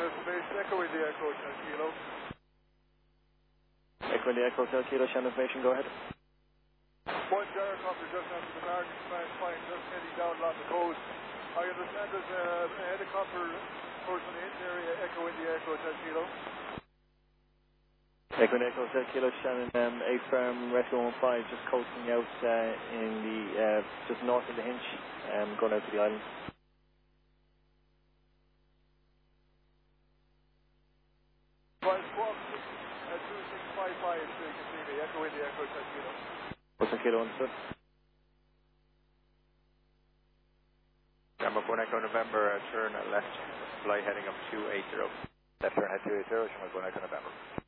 information, Echo India Echo Hotel Kilo. Echo India Echo Hotel Kilo, channel information, go ahead. One gyrocopter just after the Martin flying, just heading down along the coast. I understand there's a helicopter person in the area, Echo India Echo Hotel Kilo. Echo India Echo Hotel Kilo, Shannon, A-Firm, Rescue 15, just coasting out in the, just north of the Hinch, going out to the island. At 2655, so you can see me, Echo India Echo Hotel Kilo. Hotel Kilo, understood. Number 1 Echo November, turn left, fly heading up 280. Left turn at 280, Number 1 Echo November.